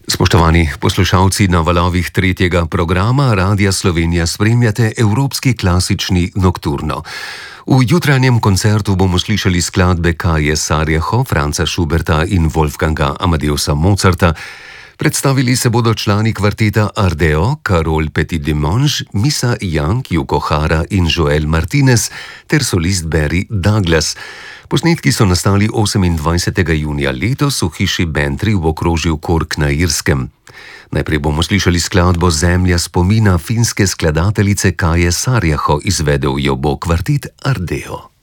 Spoštovani poslušalci, na valovih tretjega programa Radia Slovenija spremljate Evropski klasični nokturno. V jutranjem koncertu bomo slišali skladbe Kaje Sarjeho, Franca Schuberta in Wolfganga Amadeusa Mozarta. Predstavili se bodo člani kvarteta Ardeo, Karol Petit-Dimanche, Misa Young, Yuko Hara in Joel Martinez ter solist Barry Douglas. Posnetki so nastali 28. junija letos v hiši Bantry v okrožju Cork na Irskem. Najprej bomo slišali skladbo Zemlja spomina finske skladateljice Kaje Sarjeho, izvedel jo bo kvartet Ardeo.